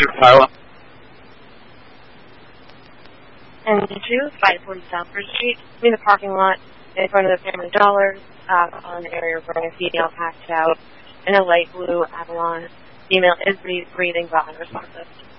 Iowa. And 540 South Bridge Street, in the parking lot in front of the Family Dollar, on the area where a female passed out in a light blue Avalon. Female is breathing but unresponsive.